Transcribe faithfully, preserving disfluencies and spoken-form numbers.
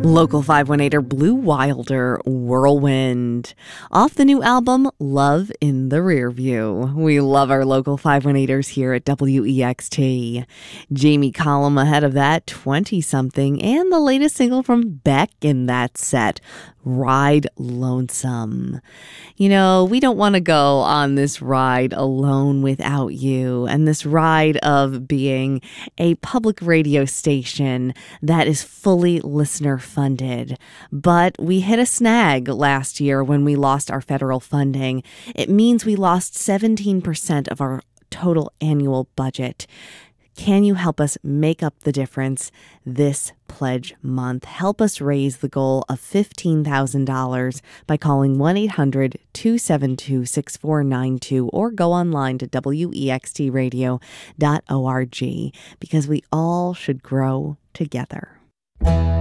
Local five one eighter Blue Wilder, Whirlwind. Off the new album, Love in the Rearview. We love our local five one eighters here at W E X T. Jamie Cullum ahead of that, twenty-something, and the latest single from Beck in that set, Ride Lonesome. You know, we don't want to go on this ride alone without you, and this ride of being a public radio station that is fully listener funded. But we hit a snag last year when we lost our federal funding. It means we lost seventeen percent of our total annual budget. Can you help us make up the difference this pledge month? Help us raise the goal of fifteen thousand dollars by calling one eight hundred two seven two six four nine two or go online to W E X T radio dot org because we all should grow together.